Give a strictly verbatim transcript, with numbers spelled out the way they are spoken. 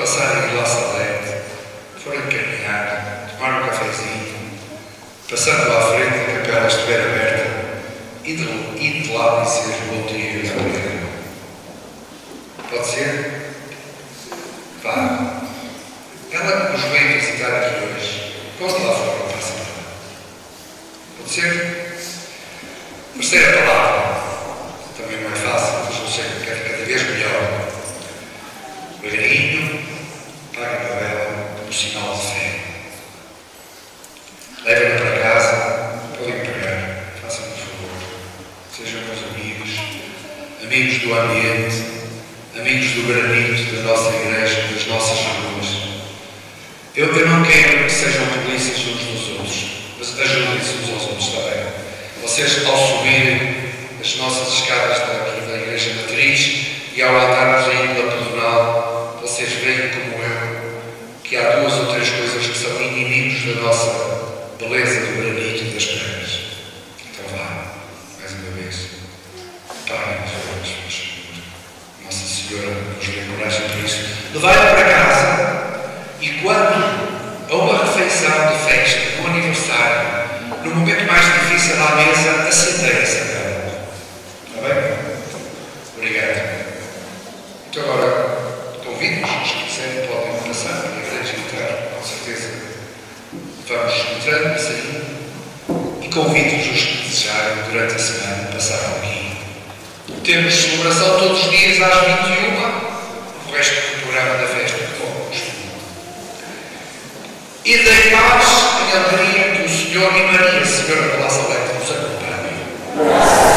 passarem lá salete, forem caminhar, tomar um cafezinho, passando à frente, a capela estiver aberta, e de, e de lá dizer bom dia e obrigado. Pode ser? Vá. Ela que nos veio visitar aqui hoje, pode lá fora, não faça nada. Pode ser? Terceira palavra. Também não é fácil, mas eu sei que é cada vez melhor. Devagarinho, pague a vela como sinal de fé. Leve-a para casa, podem pegar, façam-me um favor. Sejam meus amigos, amigos do ambiente, amigos do granito da nossa igreja, das nossas ruas. Eu, eu não quero que sejam polícias uns dos outros, mas ajudem-se uns aos outros também. Vocês, ao subirem as nossas escadas daqui da Igreja Matriz e ao andarmos aí pela pedonal, vocês veem como eu que há duas ou três coisas que são inimigos da nossa beleza do granito e das pedras. Então vá, mais uma vez. Pai, Deus, meu Senhor, Nossa Senhora nos dê coragem por isso. Levai-a para casa e quando a uma refeição de festa, no aniversário, no momento mais difícil à mesa, acendei essa vela. Está bem? Obrigado. Então agora, convido-vos, se quiserem, podem passar para a igreja e entrar, com certeza. Vamos entrando, saindo, e convido-vos os que desejarem durante a semana passar aqui. Temos celebração todos os dias às vinte e uma, o resto do programa da festa, como costume. E dei paz e alegria que o Senhor e Maria, Senhora da Nossa Letra, nos acompanhem.